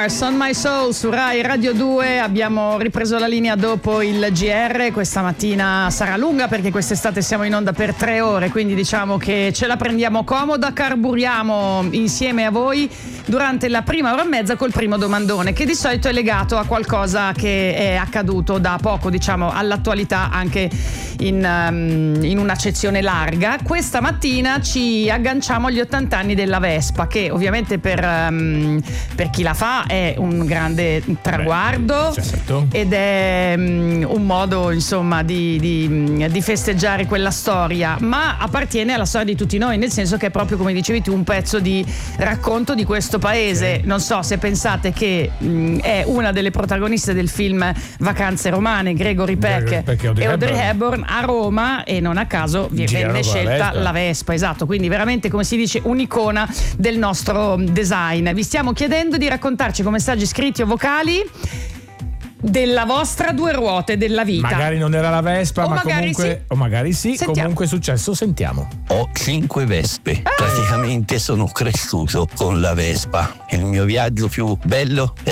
Mars on My Soul su Rai Radio 2. Abbiamo ripreso la linea dopo il GR. Questa mattina sarà lunga perché quest'estate siamo in onda per 3 ore, quindi diciamo che ce la prendiamo comoda, carburiamo insieme a voi durante la prima ora e mezza col primo domandone, che di solito è legato a qualcosa che è accaduto da poco, diciamo all'attualità, anche in un'accezione larga. Questa mattina ci agganciamo agli 80 anni della Vespa, che ovviamente per chi la fa è un grande traguardo. Certo. Ed è un modo, insomma, di festeggiare quella storia, ma appartiene alla storia di tutti noi, nel senso che è proprio, come dicevi tu, un pezzo di racconto di questo paese. Non so se pensate che è una delle protagoniste del film Vacanze romane, Gregory Peck e Audrey Hepburn, a Roma, e non a caso venne scelta la Vespa. Esatto, quindi veramente, come si dice, un'icona del nostro design. Vi stiamo chiedendo di raccontarci con messaggi scritti o vocali della vostra due ruote della vita. Magari non era la Vespa, o ma magari comunque sì. o magari sì. Sentiamo. Comunque è successo, sentiamo. Ho 5 Vespe, praticamente sono cresciuto con la Vespa. Il mio viaggio più bello è